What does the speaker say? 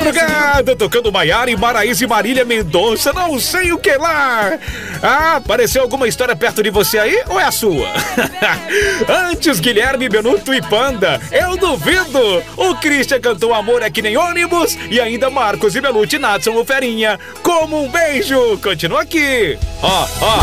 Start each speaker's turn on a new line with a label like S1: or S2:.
S1: madrugada, tocando Maiara e Maraísa e Marília Mendonça, não sei o que lá. Ah, apareceu alguma história perto de você aí ou é a sua? Antes Guilherme, Benuto e Panda, eu duvido. O Christian cantou Amor é que nem ônibus e ainda Marcos e Belucci, Natson, o Ferinha, como um beijo. Continua aqui. Ó,